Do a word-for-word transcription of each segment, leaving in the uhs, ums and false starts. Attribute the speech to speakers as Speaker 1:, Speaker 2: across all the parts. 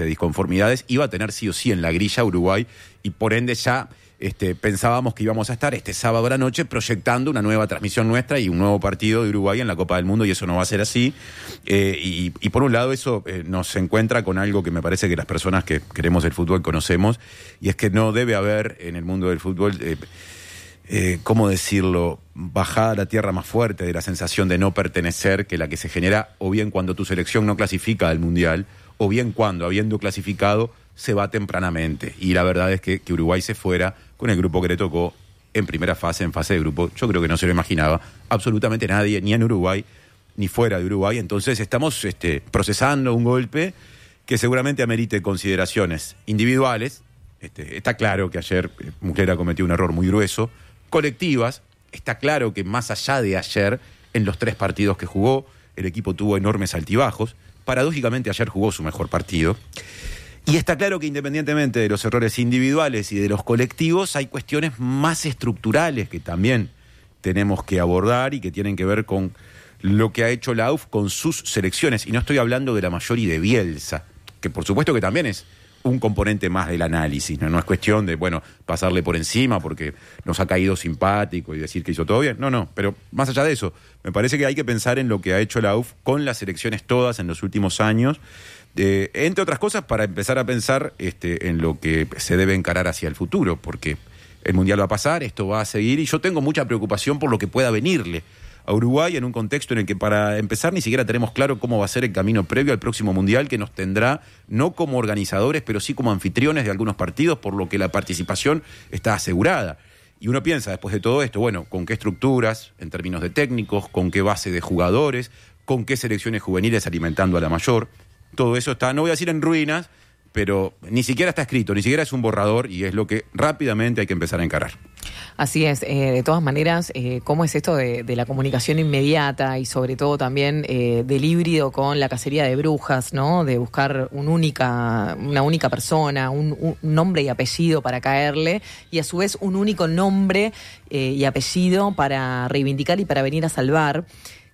Speaker 1: de disconformidades, iba a tener sí o sí en la grilla Uruguay, y por ende ya este, pensábamos que íbamos a estar este sábado a la noche proyectando una nueva transmisión nuestra y un nuevo partido de Uruguay en la Copa del Mundo, y eso no va a ser así. Eh, y, y por un lado eso eh, nos encuentra con algo que me parece que las personas que queremos el fútbol conocemos, y es que no debe haber en el mundo del fútbol... Eh, Eh, ¿cómo decirlo?, bajada a la tierra más fuerte de la sensación de no pertenecer que la que se genera o bien cuando tu selección no clasifica al Mundial, o bien cuando, habiendo clasificado, se va tempranamente. Y la verdad es que, que Uruguay se fuera con el grupo que le tocó en primera fase, en fase de grupo, yo creo que no se lo imaginaba absolutamente nadie, ni en Uruguay, ni fuera de Uruguay. Entonces estamos este, procesando un golpe que seguramente amerite consideraciones individuales. Este, está claro que ayer Muslera cometió un error muy grueso. Colectivas, está claro que más allá de ayer, en los tres partidos que jugó, el equipo tuvo enormes altibajos. Paradójicamente ayer jugó su mejor partido. Y está claro que independientemente de los errores individuales y de los colectivos, hay cuestiones más estructurales que también tenemos que abordar y que tienen que ver con lo que ha hecho la A U F con sus selecciones. Y no estoy hablando de la mayor y de Bielsa, que por supuesto que también es un componente más del análisis, ¿no? No es cuestión de, bueno, pasarle por encima porque nos ha caído simpático y decir que hizo todo bien. No, no, pero más allá de eso, me parece que hay que pensar en lo que ha hecho la A U F con las selecciones todas en los últimos años, eh, entre otras cosas para empezar a pensar este, en lo que se debe encarar hacia el futuro, porque el Mundial va a pasar, esto va a seguir, y yo tengo mucha preocupación por lo que pueda venirle a Uruguay en un contexto en el que, para empezar, ni siquiera tenemos claro cómo va a ser el camino previo al próximo Mundial, que nos tendrá no como organizadores, pero sí como anfitriones de algunos partidos, por lo que la participación está asegurada. Y uno piensa, después de todo esto, bueno, ¿con qué estructuras en términos de técnicos? ¿Con qué base de jugadores? ¿Con qué selecciones juveniles alimentando a la mayor? Todo eso está, no voy a decir en ruinas, pero ni siquiera está escrito, ni siquiera es un borrador, y es lo que rápidamente hay que empezar a encarar.
Speaker 2: Así es, eh, de todas maneras, eh, ¿cómo es esto de, de la comunicación inmediata y sobre todo también eh, del híbrido con la cacería de brujas, ¿no? De buscar un única, una única persona, un, un nombre y apellido para caerle, y a su vez un único nombre eh, y apellido para reivindicar y para venir a salvar,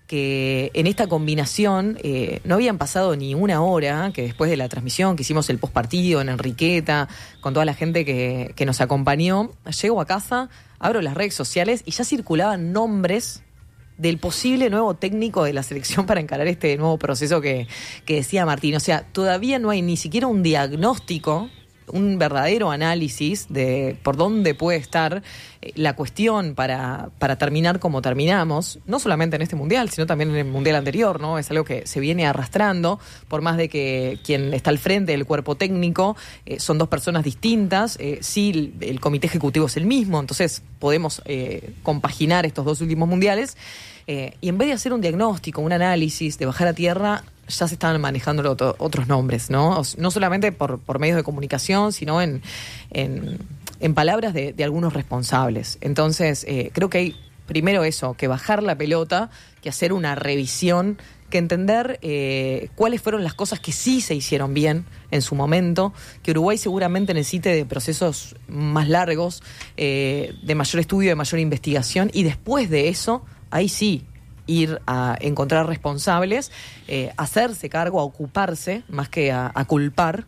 Speaker 2: que en esta combinación eh, no habían pasado ni una hora, que después de la transmisión que hicimos el postpartido en Enriqueta, con toda la gente que, que nos acompañó, llego a casa, abro las redes sociales y ya circulaban nombres del posible nuevo técnico de la selección para encarar este nuevo proceso que, que decía Martín. O sea, todavía no hay ni siquiera un diagnóstico, un verdadero análisis de por dónde puede estar la cuestión para, para terminar como terminamos, no solamente en este Mundial, sino también en el Mundial anterior, ¿no? Es algo que se viene arrastrando, por más de que quien está al frente del cuerpo técnico eh, son dos personas distintas, eh, sí, el, el comité ejecutivo es el mismo, entonces podemos eh, compaginar estos dos últimos Mundiales, eh, y en vez de hacer un diagnóstico, un análisis, de bajar a tierra, ya se están manejando otro, otros nombres, ¿no? No solamente por, por medios de comunicación, sino en, en, en palabras de, de algunos responsables. Entonces, eh, creo que hay primero eso, que bajar la pelota, que hacer una revisión, que entender eh, cuáles fueron las cosas que sí se hicieron bien en su momento, que Uruguay seguramente necesite de procesos más largos, eh, de mayor estudio, de mayor investigación, y después de eso, ahí sí, ir a encontrar responsables, eh, hacerse cargo, a ocuparse, más que a, a culpar,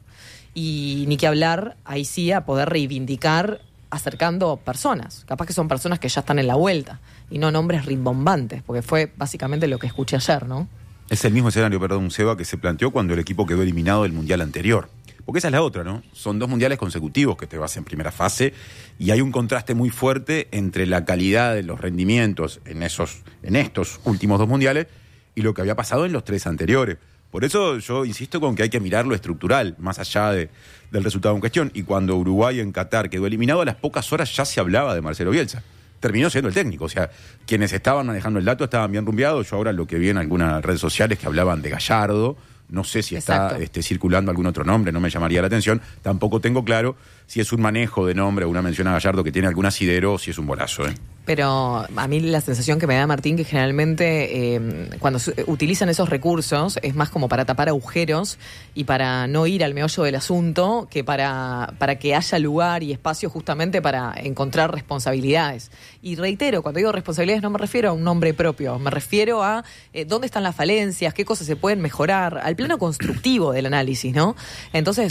Speaker 2: y ni que hablar, ahí sí, a poder reivindicar acercando personas. Capaz que son personas que ya están en la vuelta, y no nombres rimbombantes, porque fue básicamente lo que escuché ayer, ¿no?
Speaker 1: Es el mismo escenario, perdón, Seba, que se planteó cuando el equipo quedó eliminado del Mundial anterior. Porque esa es la otra, ¿no? Son dos mundiales consecutivos que te vas en primera fase, y hay un contraste muy fuerte entre la calidad de los rendimientos en esos, en estos últimos dos mundiales y lo que había pasado en los tres anteriores. Por eso yo insisto con que hay que mirar lo estructural, más allá de, del resultado en cuestión. Y cuando Uruguay en Qatar quedó eliminado, a las pocas horas ya se hablaba de Marcelo Bielsa. Terminó siendo el técnico, o sea, quienes estaban manejando el dato estaban bien rumbeados. Yo ahora lo que vi en algunas redes sociales que hablaban de Gallardo, no sé si está este, circulando algún otro nombre, no me llamaría la atención. Tampoco tengo claro si es un manejo de nombre o una mención a Gallardo que tiene algún asidero o si es un bolazo, ¿eh?
Speaker 2: Pero a mí la sensación que me da, Martín, que generalmente eh, cuando su- utilizan esos recursos es más como para tapar agujeros y para no ir al meollo del asunto, que para, para que haya lugar y espacio justamente para encontrar responsabilidades. Y reitero, cuando digo responsabilidades no me refiero a un nombre propio, me refiero a eh, dónde están las falencias, qué cosas se pueden mejorar, al plano constructivo del análisis, ¿no? Entonces,